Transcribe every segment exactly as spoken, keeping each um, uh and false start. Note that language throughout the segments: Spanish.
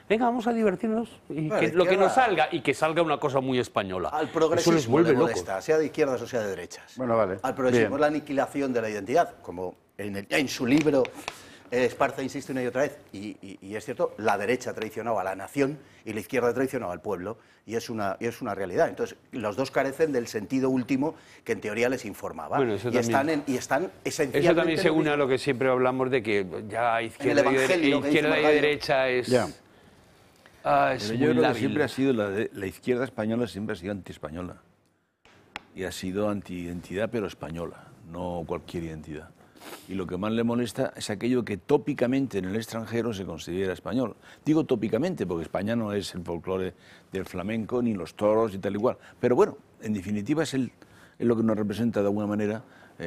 venga, vamos a divertirnos y Bueno, que, lo que izquierda- nos salga, y que salga una cosa muy española. Al Eso progresismo les vuelve le locos. molesta, sea de izquierdas o sea de derechas. Bueno, vale. Al progresismo Bien. es la aniquilación de la identidad, como en, el- en su libro eh, Esparza insiste una y otra vez, y, y- y es cierto, la derecha ha traicionado a la nación y la izquierda ha traicionado al pueblo, y es una, y es una realidad. Entonces, los dos carecen del sentido último que en teoría les informaba. Bueno, eso y, también- están en, y están esencialmente... Eso también se en lo une a mismo. lo que siempre hablamos de que ya izquierda, y, de- evangelio que dice izquierda y Margallo. derecha es... Ya. Ah, es Pero muy yo creo que lábil. siempre ha sido la, de- la izquierda española siempre ha sido anti-española. Y ha sido anti-identidad, pero española, no cualquier identidad. Y lo que más le molesta es aquello que tópicamente en el extranjero se considera español. Digo tópicamente porque España no es el folclore del flamenco, ni los toros y tal igual. Pero bueno, en definitiva es, el, es lo que nos representa de alguna manera,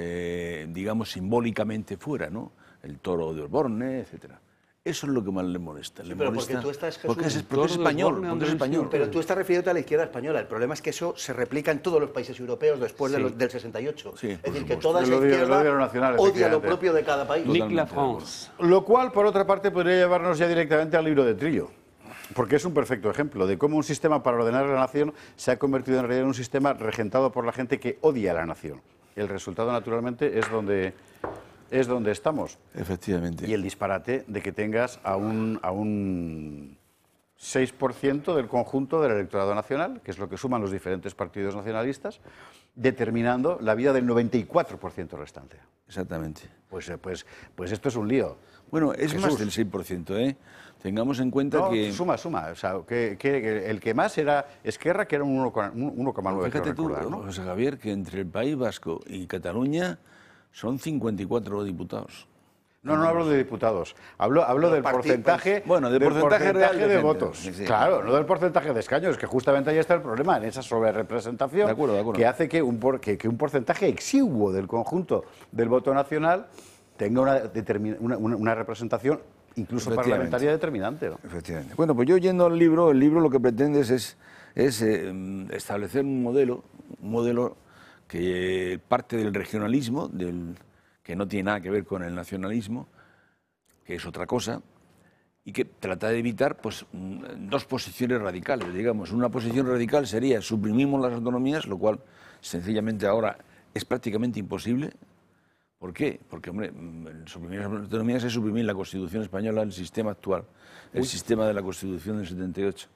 eh, digamos, simbólicamente fuera, ¿no? El toro de Osborne, etcétera. Eso es lo que más le molesta. Le pero molesta porque tú estás, Jesús, porque es, el porque es toro de español, Osborne, porque es hombre, español. Pero tú estás refiriéndote a la izquierda española. El problema es que eso se replica en todos los países europeos después de Sí. los- del sesenta y ocho. Sí, es por decir, que supuesto. toda El esa odio- el izquierda odio a lo nacional, odia lo efectivamente. propio de cada país. Nick Totalmente de acuerdo. Lafrance. Lo cual, por otra parte, podría llevarnos ya directamente al libro de Trillo, porque es un perfecto ejemplo de cómo un sistema para ordenar la nación se ha convertido en realidad en un sistema regentado por la gente que odia a la nación. El resultado, naturalmente, es donde, es donde estamos. Efectivamente. Y el disparate de que tengas a un, a un seis por ciento del conjunto del electorado nacional, que es lo que suman los diferentes partidos nacionalistas, determinando la vida del noventa y cuatro por ciento restante. Exactamente. Pues, eh, pues, pues esto es un lío. Bueno, es Jesús. más del seis por ciento, ¿eh? Tengamos en cuenta No, que... suma, suma. O sea, que, que- que el que más era Esquerra, que era un uno coma nueve, Fíjate creo tú, recordar, ¿no? José Javier, que entre el País Vasco y Cataluña son cincuenta y cuatro diputados. No, no hablo de diputados. Hablo, hablo Los del partidos, porcentaje, bueno, de del porcentaje real de de gente. votos. Sí, sí. Claro, no del porcentaje de escaños, que justamente ahí está el problema, en esa sobrerepresentación De acuerdo, de acuerdo. que hace que un, por- que, que un porcentaje exiguo del conjunto del voto nacional tenga una, determin- una, una- una representación incluso Efectivamente. parlamentaria determinante, ¿no? Efectivamente. Bueno, pues yo yendo al libro, el libro lo que pretende es, es, es, eh, establecer un modelo, un modelo que parte del regionalismo, del, que no tiene nada que ver con el nacionalismo, que es otra cosa, y que trata de evitar pues, mm, dos posiciones radicales, digamos. Una posición radical sería suprimimos las autonomías, lo cual sencillamente ahora es prácticamente imposible. ¿Por qué? Porque, hombre, mm, suprimir las autonomías es suprimir la Constitución española, el sistema actual, el sistema de la Constitución del setenta y ocho.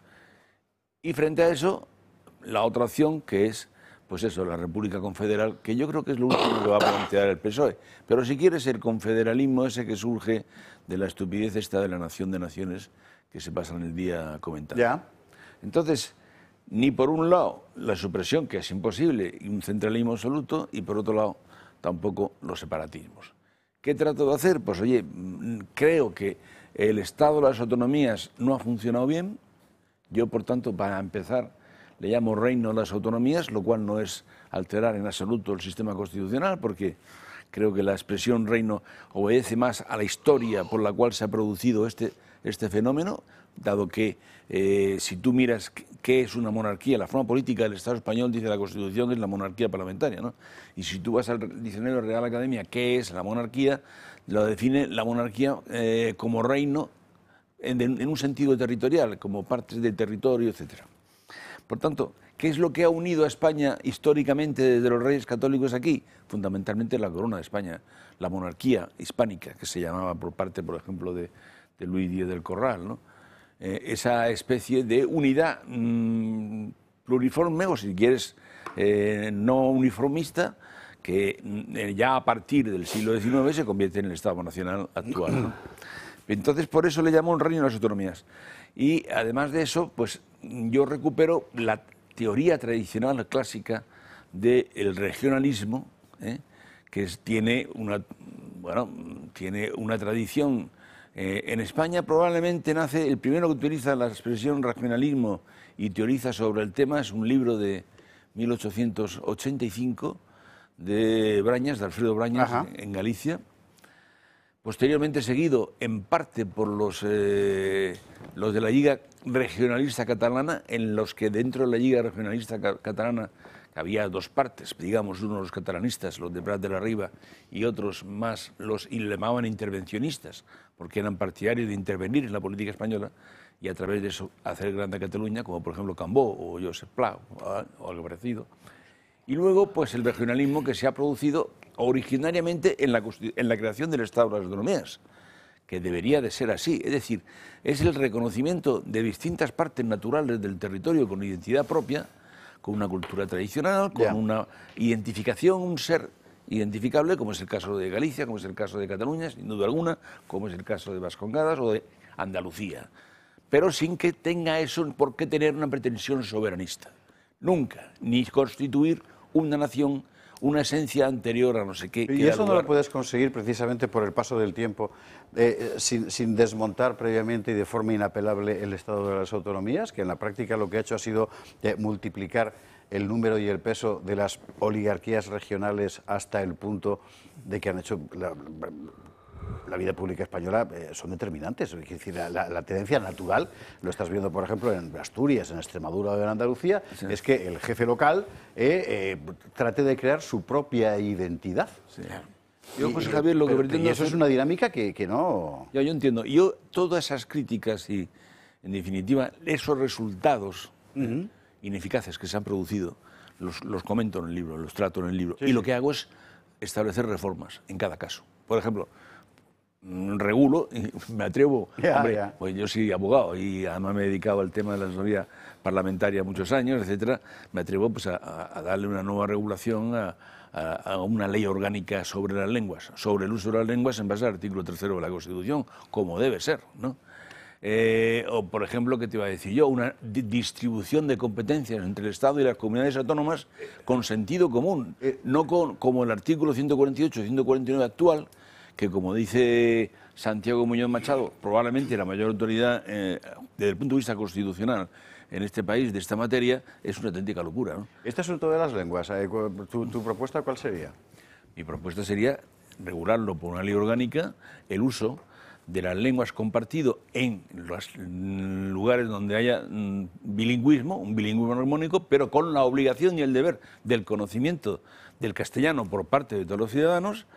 Y frente a eso, la otra opción que es, pues eso, la República Confederal, que yo creo que es lo último que va a plantear el P S O E. Pero si quieres el confederalismo ese que surge de la estupidez esta de la nación de naciones que se pasan el día comentando. Ya. Entonces, ni por un lado la supresión, que es imposible, y un centralismo absoluto, y por otro lado tampoco los separatismos. ¿Qué trato de hacer? Pues oye, mm, creo que el Estado de las autonomías no ha funcionado bien. Yo, por tanto, para empezar, le llamo reino a las autonomías, lo cual no es alterar en absoluto el sistema constitucional, porque creo que la expresión reino obedece más a la historia por la cual se ha producido este, este fenómeno, dado que eh, si tú miras qué es una monarquía, la forma política del Estado español, dice la Constitución, es la monarquía parlamentaria, ¿no? Y si tú vas al diccionario de Real Academia, ¿qué es la monarquía? Lo define la monarquía eh, como reino en, en un sentido territorial, como partes del territorio, etcétera. Por tanto, ¿qué es lo que ha unido a España históricamente desde los reyes católicos aquí? Fundamentalmente la corona de España, la monarquía hispánica, que se llamaba por parte, por ejemplo, de, de Luis Díez del Corral, ¿no? Eh, esa especie de unidad mmm, pluriforme, o si quieres, eh, no uniformista, que eh, ya a partir del siglo diecinueve se convierte en el Estado Nacional actual, ¿no? Entonces, por eso le llamo un reino de las autonomías. Y además de eso, pues yo recupero la teoría tradicional clásica del regionalismo, ¿eh? que es, tiene, una, bueno, tiene una tradición. Eh, en España probablemente nace, el primero que utiliza la expresión regionalismo y teoriza sobre el tema es un libro de mil ochocientos ochenta y cinco de Brañas, de Alfredo Brañas, Ajá. en Galicia. Posteriormente seguido en parte por los, eh, los de la Lliga Regionalista Catalana, en los que dentro de la Lliga Regionalista ca Catalana había dos partes, digamos, unos los catalanistas, los de Prat de la Riba, y otros más, los y le llamaban intervencionistas, porque eran partidarios de intervenir en la política española, y a través de eso hacer grande a Cataluña, como por ejemplo Cambó o Josep Pla o algo parecido. Y luego, pues el regionalismo que se ha producido originariamente en la, en la creación del Estado de las Autonomías, que debería de ser así. Es decir, es el reconocimiento de distintas partes naturales del territorio con identidad propia, con una cultura tradicional, con yeah. una identificación, un ser identificable, como es el caso de Galicia, como es el caso de Cataluña, sin duda alguna, como es el caso de Vascongadas o de Andalucía, pero sin que tenga eso por qué tener una pretensión soberanista. Nunca, ni constituir una nación, una esencia anterior a no sé qué. Y eso no lo puedes conseguir precisamente por el paso del tiempo, eh, sin, sin desmontar previamente y de forma inapelable el Estado de las Autonomías, que en la práctica lo que ha hecho ha sido eh, multiplicar el número y el peso de las oligarquías regionales hasta el punto de que han hecho la, la vida pública española, eh, son determinantes. Es decir, la, la, la tendencia natural, lo estás viendo por ejemplo en Asturias, en Extremadura o en Andalucía, sí. es que el jefe local eh, eh, trate de crear su propia identidad. Sí. Yo, José Javier, lo que pero, pretendo y eso hacer... es una dinámica que, que no... Ya, yo entiendo. Yo, todas esas críticas y, en definitiva, esos resultados uh-huh. ineficaces que se han producido, los, los comento en el libro, los trato en el libro. Sí, y lo que hago es establecer reformas en cada caso. Por ejemplo, regulo, me atrevo, yeah, hombre, yeah. pues yo soy abogado y además me he dedicado al tema de la asesoría parlamentaria muchos años, etcétera, me atrevo pues a, a darle una nueva regulación a, a, a una ley orgánica sobre las lenguas, sobre el uso de las lenguas en base al artículo tercero de la Constitución, como debe ser, ¿no? Eh, o, por ejemplo, ¿qué te iba a decir yo? Una di distribución de competencias entre el Estado y las comunidades autónomas con sentido común, no con, como el artículo ciento cuarenta y ocho y ciento cuarenta y nueve actual, que, como dice Santiago Muñoz Machado, probablemente la mayor autoridad eh, desde el punto de vista constitucional en este país de esta materia, es una auténtica locura, ¿no? Este asunto de las lenguas, eh, ¿tu, tu propuesta cuál sería? Mi propuesta sería regularlo por una ley orgánica, el uso de las lenguas compartido en los lugares donde haya mm, bilingüismo, un bilingüismo armónico, pero con la obligación y el deber del conocimiento del castellano por parte de todos los ciudadanos,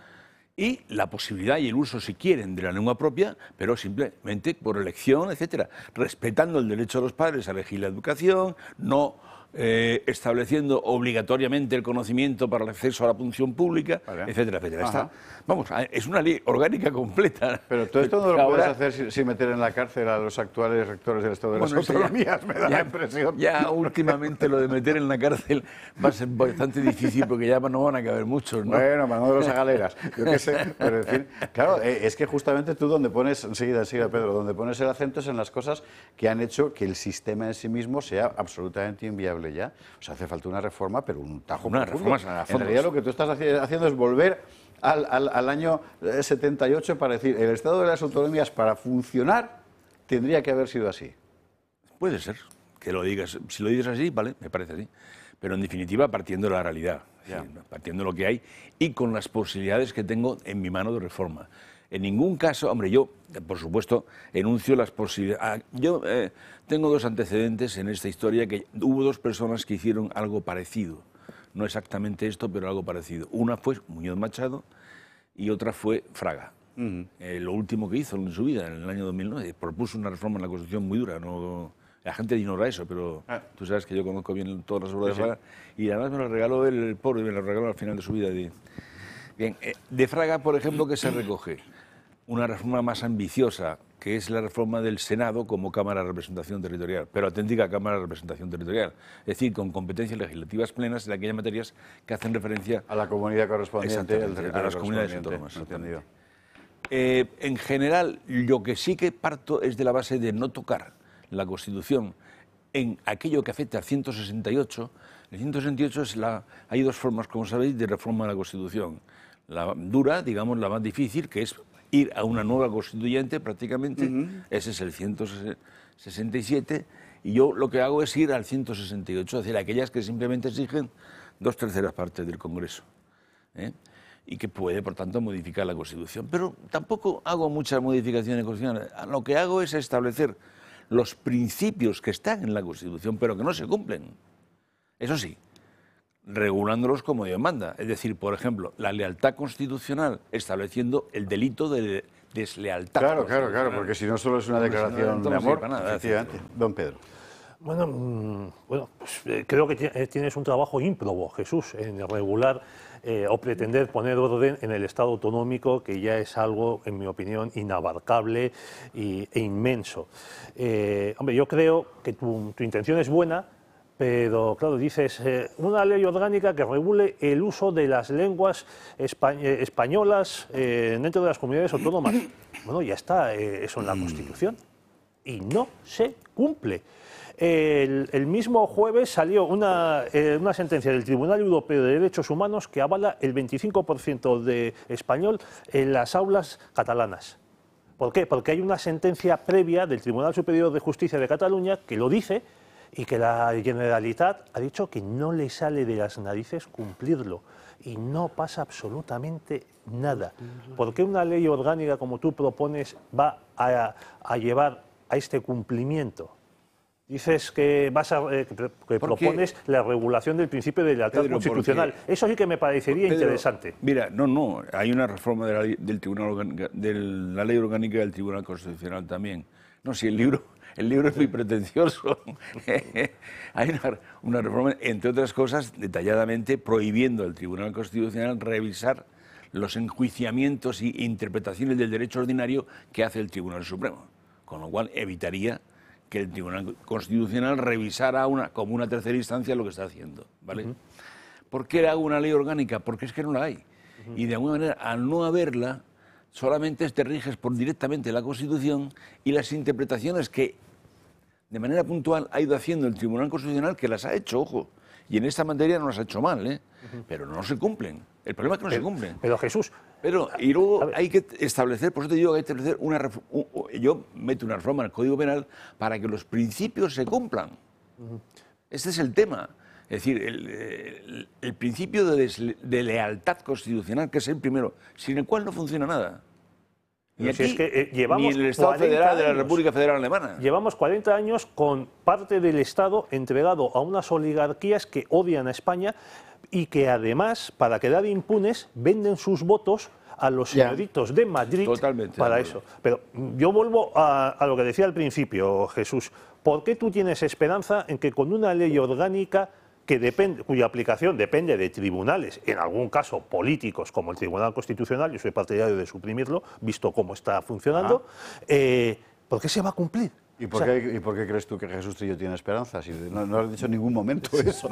y la posibilidad y el uso, si quieren, de la lengua propia, pero simplemente por elección, etcétera, respetando el derecho de los padres a elegir la educación, no eh, estableciendo obligatoriamente el conocimiento para el acceso a la función pública, vale. etcétera, etcétera. Está, vamos, es una ley orgánica completa. Pero todo esto no lo ahora, puedes hacer sin, sin meter en la cárcel a los actuales rectores del Estado de bueno, las Autonomías, ya, me da ya, la impresión. Ya últimamente lo de meter en la cárcel va a ser bastante difícil porque ya no van a caber muchos, ¿no? Bueno, Manolo a galeras, yo qué sé, pero en fin, claro, es que justamente tú donde pones, enseguida, enseguida Pedro, donde pones el acento es en las cosas que han hecho que el sistema en sí mismo sea absolutamente inviable ya. O sea, hace falta una reforma, pero un tajo una profundo. Reforma, en realidad lo que tú estás haciendo es volver al, al, al año setenta y ocho para decir, el Estado de las Autonomías para funcionar tendría que haber sido así. Puede ser, que lo digas, si lo dices así, vale, me parece así. Pero en definitiva partiendo de la realidad, yeah. sí, partiendo de lo que hay y con las posibilidades que tengo en mi mano de reforma. En ningún caso, hombre, yo, por supuesto, enuncio las posibilidades. Yo eh, tengo dos antecedentes en esta historia, que hubo dos personas que hicieron algo parecido. No exactamente esto, pero algo parecido. Una fue Muñoz Machado y otra fue Fraga. Uh-huh. eh, lo último que hizo en su vida, en el año dos mil nueve, propuso una reforma en la Constitución muy dura. No, la gente ignora eso, pero ah. tú sabes que yo conozco bien todas las obras sí, de Fraga. Sí. Y además me lo regaló el pobre, me lo regaló al final de su vida. De, bien, eh, de Fraga, por ejemplo, ¿qué se recoge? Una reforma más ambiciosa, que es la reforma del Senado como Cámara de Representación Territorial, pero auténtica Cámara de Representación Territorial, es decir, con competencias legislativas plenas en aquellas materias que hacen referencia a la comunidad correspondiente, el a las comunidades autónomas. Entendido. Eh, en general, lo que sí que parto es de la base de no tocar la Constitución en aquello que afecta al ciento sesenta y ocho. El ciento sesenta y ocho es la, hay dos formas, como sabéis, de reforma de la Constitución. La dura, digamos, la más difícil, que es ir a una nueva constituyente prácticamente, uh-huh. ese es el ciento sesenta y siete, y yo lo que hago es ir al ciento sesenta y ocho, es decir, aquellas que simplemente exigen dos terceras partes del Congreso, ¿eh? y que puede, por tanto, modificar la Constitución. Pero tampoco hago muchas modificaciones constitucionales, lo que hago es establecer los principios que están en la Constitución, pero que no se cumplen. Eso sí, regulándolos como Dios manda. Es decir, por ejemplo, la lealtad constitucional, estableciendo el delito de deslealtad. Claro, claro, claro, porque si no solo es una declaración no, no de amor, sirve para nada, efectivamente. Don Pedro. Bueno, mm, bueno pues, eh, creo que ti- eh, tienes un trabajo ímprobo, Jesús, en regular eh, o pretender poner orden en el Estado autonómico, que ya es algo, en mi opinión, inabarcable y, e inmenso. Eh, hombre, yo creo que tu, tu intención es buena, pero claro, dices, eh, una ley orgánica que regule el uso de las lenguas espa eh, españolas eh, dentro de las comunidades autónomas. Bueno, ya está eh, eso en la Constitución y no se cumple. El, el mismo jueves salió una, eh, una sentencia del Tribunal Europeo de Derechos Humanos que avala el veinticinco por ciento de español en las aulas catalanas. ¿Por qué? Porque hay una sentencia previa del Tribunal Superior de Justicia de Cataluña que lo dice y que la Generalitat ha dicho que no le sale de las narices cumplirlo. Y no pasa absolutamente nada. ¿Por qué una ley orgánica como tú propones va a, a llevar a este cumplimiento? Dices que vas a eh, que, que propones la regulación del principio de lealtad Pedro, constitucional. porque- Eso sí que me parecería Pedro, interesante. Mira, no, no, hay una reforma de la, ley- del Tribunal Orgánica- de la ley orgánica del Tribunal Constitucional también. No, si el libro, el libro es muy pretencioso. Hay una, una reforma, entre otras cosas, detalladamente prohibiendo al Tribunal Constitucional revisar los enjuiciamientos e interpretaciones del derecho ordinario que hace el Tribunal Supremo, con lo cual evitaría que el Tribunal Constitucional revisara una, como una tercera instancia lo que está haciendo, ¿vale? Uh-huh. ¿Por qué hago una ley orgánica? Porque es que no la hay. Uh-huh. Y de alguna manera, al no haberla, solamente te riges por directamente la Constitución y las interpretaciones que de manera puntual ha ido haciendo el Tribunal Constitucional, que las ha hecho, ojo, y en esta materia no las ha hecho mal, ¿eh? Uh-huh. Pero no se cumplen. El problema es que no pero, se cumplen. Pero Jesús... Pero, y luego hay que establecer, por eso te digo que hay que establecer una... Yo meto una reforma en el Código Penal para que los principios se cumplan. Uh-huh. Este es el tema. Es decir, el, el, el principio de, desle, de lealtad constitucional, que es el primero, sin el cual no funciona nada. Ni aquí, si es que, eh, llevamos ni en el Estado Federal de la República Federal Alemana. Llevamos cuarenta años con parte del Estado entregado a unas oligarquías que odian a España y que además, para quedar impunes, venden sus votos a los señoritos de Madrid. Totalmente, para de eso. Pero yo vuelvo a, a lo que decía al principio, Jesús. ¿Por qué tú tienes esperanza en que con una ley orgánica que depende, cuya aplicación depende de tribunales, en algún caso políticos, como el Tribunal Constitucional, yo soy partidario de suprimirlo, visto cómo está funcionando, ah. eh, ¿por qué se va a cumplir? ¿Y por, o sea, qué, ¿Y por qué crees tú que Jesús Trillo tiene esperanza? Si no, no has dicho en ningún momento eso.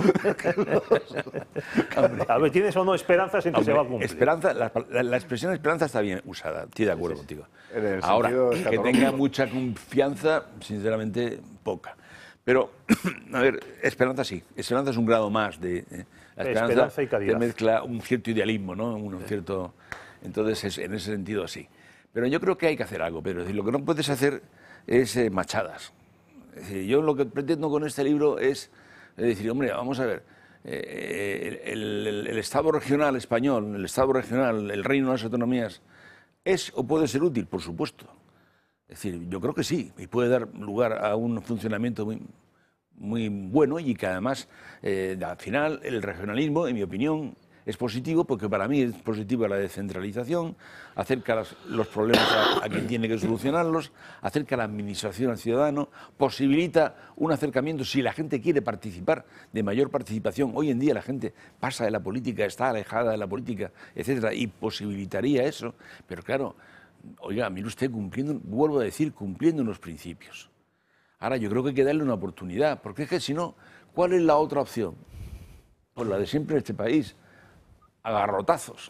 A ver, ¿tienes o no esperanzas en que Hombre, se va a cumplir? Esperanza, la, la, la expresión esperanza está bien usada, estoy de acuerdo sí, sí. contigo. Ahora, que tenga mucha confianza, sinceramente, poca. Pero, a ver, esperanza sí. Esperanza es un grado más de... Eh, la esperanza, esperanza y caridad. Te mezcla un cierto idealismo, ¿no? Un cierto... Entonces, es, en ese sentido, sí. Pero yo creo que hay que hacer algo, pero es decir, lo que no puedes hacer es eh, machadas. Es decir, yo lo que pretendo con este libro es, es decir, hombre, vamos a ver, eh, el, el, el Estado regional español, el Estado regional, el Reino de las Autonomías, ¿es o puede ser útil? Por supuesto. Es decir, yo creo que sí, y puede dar lugar a un funcionamiento muy, muy bueno y que además, eh, al final, el regionalismo, en mi opinión, es positivo porque para mí es positiva la descentralización, acerca los, los problemas a, a quien tiene que solucionarlos, acerca la administración al ciudadano, posibilita un acercamiento si la gente quiere participar, de mayor participación. Hoy en día la gente pasa de la política, está alejada de la política, etcétera, y posibilitaría eso, pero claro, oiga, mire usted, cumpliendo, vuelvo a decir, cumpliendo unos principios. Ahora, yo creo que hay que darle una oportunidad, porque es que si no, ¿cuál es la otra opción? Pues la de siempre en este país, a garrotazos.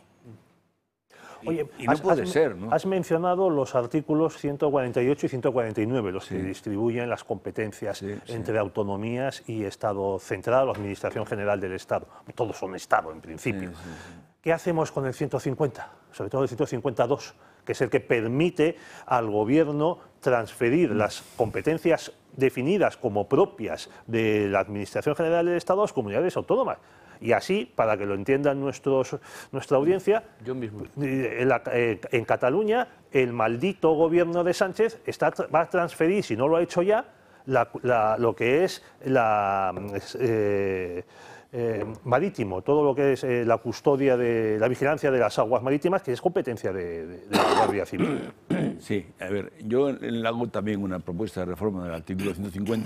Oye, y, y no has, puede has, ser, ¿no? Has mencionado los artículos ciento cuarenta y ocho y ciento cuarenta y nueve, los sí. que distribuyen las competencias sí, entre sí. autonomías y Estado central o Administración General del Estado. Todos son Estado, en principio. Sí, sí, sí. ¿Qué hacemos con el ciento cincuenta? Sobre todo el ciento cincuenta y dos, que es el que permite al Gobierno transferir mm. las competencias definidas como propias de la Administración General del Estado a las comunidades autónomas. Y así, para que lo entiendan nuestros, nuestra audiencia, yo mismo. En, la, eh, en Cataluña el maldito gobierno de Sánchez está, va a transferir, si no lo ha hecho ya, la, la, lo que es la, eh, eh, marítimo, todo lo que es eh, la custodia de la vigilancia de las aguas marítimas, que es competencia de, de, de la Guardia Civil. Sí, a ver, yo le hago también una propuesta de reforma del artículo ciento cincuenta